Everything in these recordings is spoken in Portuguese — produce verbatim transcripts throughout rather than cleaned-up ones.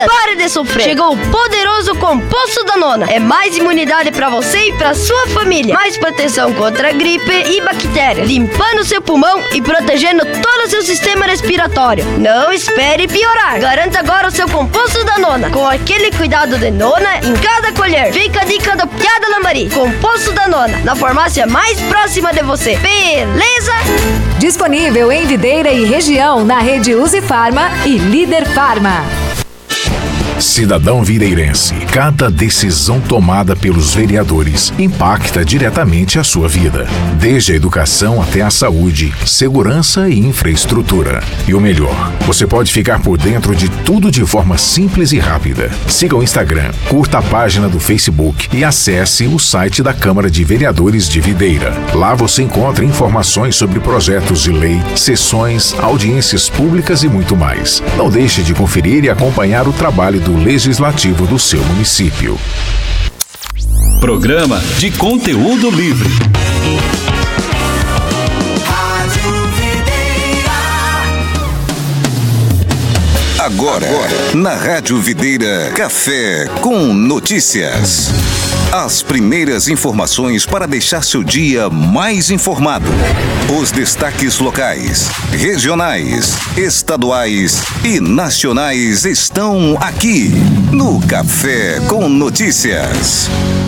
Pare de sofrer. Chegou o poderoso Composto Danona. É mais imunidade pra você e pra sua família. Mais proteção contra gripe e bactéria. Limpando seu pulmão e protegendo todo o seu sistema respiratório. Não espere piorar. Garanta agora o seu Composto Danona. Com aquele cuidado de nona em cada colher. Fica a dica do Piada Lambari. Composto Danona. Na farmácia mais próxima de você. Beleza? Disponível em Videira e região na rede Uzi Farma e Líder Farma. Cidadão videirense, cada decisão tomada pelos vereadores impacta diretamente a sua vida. Desde a educação até a saúde, segurança e infraestrutura. E o melhor, você pode ficar por dentro de tudo de forma simples e rápida. Siga o Instagram, curta a página do Facebook e acesse o site da Câmara de Vereadores de Videira. Lá você encontra informações sobre projetos de lei, sessões, audiências públicas e muito mais. Não deixe de conferir e acompanhar o trabalho do Legislativo do seu município. Programa de conteúdo livre. Agora, na Rádio Videira, Café com Notícias. As primeiras informações para deixar seu dia mais informado. Os destaques locais, regionais, estaduais e nacionais estão aqui no Café com Notícias.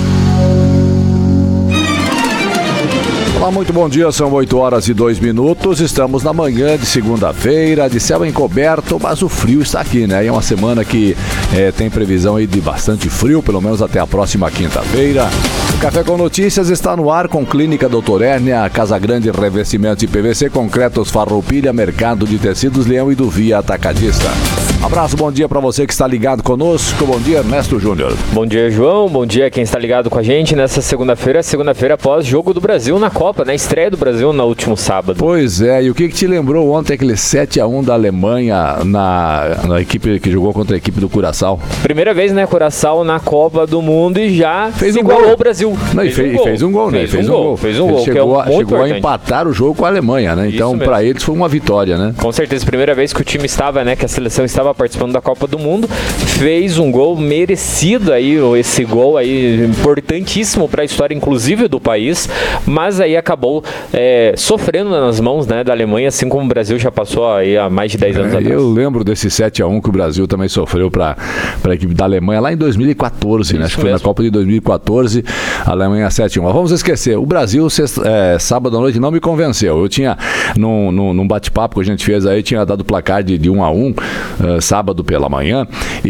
Olá, muito bom dia, são oito horas e dois minutos, estamos na manhã de segunda-feira, de céu encoberto, mas o frio está aqui, né? É uma semana que é, tem previsão aí de bastante frio, pelo menos até a próxima quinta-feira. O Café com Notícias está no ar com Clínica Doutor Hérnia, Casa Grande Revestimentos e P V C, Concretos Farroupilha, Mercado de Tecidos Leão e do Via Atacadista. Abraço, bom dia para você que está ligado conosco, bom dia Ernesto Júnior. Bom dia, João, bom dia quem está ligado com a gente nessa segunda-feira, segunda-feira após Jogo do Brasil na Copa, na estreia do Brasil no último sábado. Pois é, e o que, que te lembrou ontem aquele sete a um da Alemanha na, na equipe que jogou contra a equipe do Curaçao? Primeira vez, né, Curaçao na Copa do Mundo e já fez um igualou gol. O Brasil. Não, fez, e fez, um fez um gol, né? Fez, fez um, um gol, gol. Fez um ele gol, chegou, que é chegou importante. a empatar o jogo com a Alemanha, né? Então, para eles foi uma vitória, né? Com certeza, primeira vez que o time estava, né, que a seleção estava participando da Copa do Mundo, fez um gol merecido aí, esse gol aí importantíssimo para a história, inclusive, do país, mas aí acabou é, sofrendo nas mãos, né, da Alemanha, assim como o Brasil já passou aí há mais de dez anos é, atrás. Eu lembro desse sete a um que o Brasil também sofreu para a equipe da Alemanha lá em dois mil e quatorze, né? Acho que foi na Copa de dois mil e quatorze, a Alemanha sete a um. Mas vamos esquecer, o Brasil sexta, é, sábado à noite não me convenceu. Eu tinha, num, num, num bate-papo que a gente fez aí, tinha dado placar de, de um a um, uh, sábado pela manhã,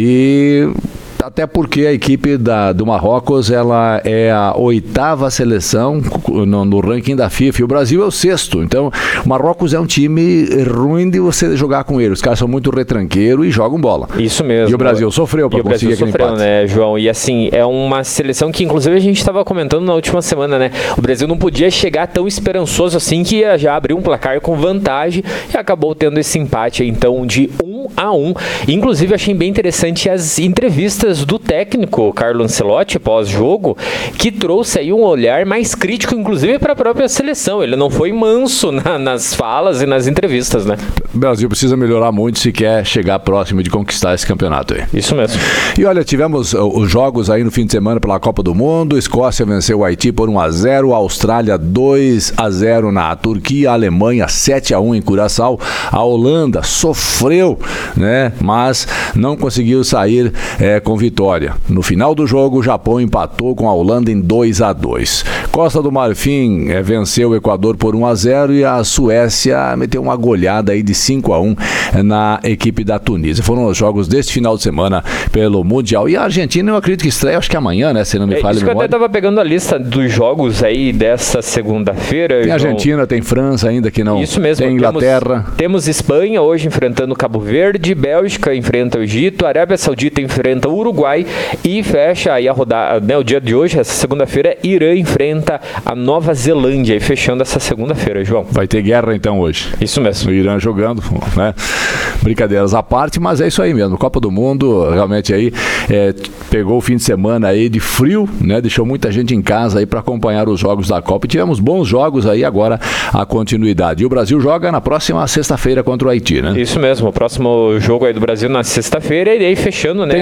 e até porque a equipe da, do Marrocos ela é a oitava seleção no, no ranking da FIFA e o Brasil é o sexto. Então, o Marrocos é um time ruim de você jogar com ele. Os caras são muito retranqueiros e jogam bola. Isso mesmo. E o Brasil sofreu para conseguir aquele sofreu, empate. Né, João? E assim, é uma seleção que inclusive a gente estava comentando na última semana, né? O Brasil não podia chegar tão esperançoso assim que ia já abrir um placar com vantagem e acabou tendo esse empate então de um a um. Inclusive, achei bem interessante as entrevistas do técnico Carlo Ancelotti pós-jogo, que trouxe aí um olhar mais crítico, inclusive para a própria seleção. Ele não foi manso na, nas falas e nas entrevistas, né? O Brasil precisa melhorar muito se quer chegar próximo de conquistar esse campeonato aí. Isso mesmo. E olha, tivemos os jogos aí no fim de semana pela Copa do Mundo. Escócia venceu o Haiti por um a zero, a Austrália dois a zero na Turquia, a Alemanha sete a um em Curaçao, a Holanda sofreu, né? Mas não conseguiu sair é, com vitória. No final do jogo, o Japão empatou com a Holanda em dois a dois. Costa do Marfim é, venceu o Equador por um a zero e a Suécia meteu uma goleada aí de cinco a um na equipe da Tunísia. Foram os jogos deste final de semana pelo Mundial. E a Argentina, eu acredito que estreia, acho que amanhã, né? Se não me é, falha a memória. Eu até estava pegando a lista dos jogos aí dessa segunda-feira. Tem João. Argentina, tem França ainda que não. Isso mesmo. Tem Inglaterra. Temos, temos Espanha hoje enfrentando Cabo Verde, Bélgica enfrenta o Egito, Arábia Saudita enfrenta o Uruguai e fecha aí a rodada, né, o dia de hoje, essa segunda-feira, Irã enfrenta a Nova Zelândia, e fechando essa segunda-feira, João. Vai ter guerra então hoje. Isso mesmo. O Irã jogando, né? Brincadeiras à parte, mas é isso aí mesmo. Copa do Mundo, realmente aí, é, pegou o fim de semana aí de frio, né? Deixou muita gente em casa aí para acompanhar os jogos da Copa. E tivemos bons jogos aí, agora a continuidade. E o Brasil joga na próxima sexta-feira contra o Haiti, né? Isso mesmo. O próximo no jogo aí do Brasil na sexta-feira e aí fechando, né?